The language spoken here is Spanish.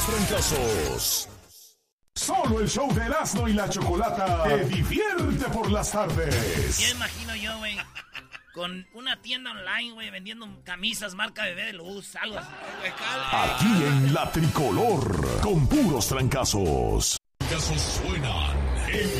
puros trancazos. Solo el show de Erasmo y la Chocolata te divierte por las tardes. Ya imagino yo, güey, con una tienda online, güey, vendiendo camisas marca Bebé de Luz, algo así. Aquí en La Tricolor, con puros trancazos. Trancazos suenan en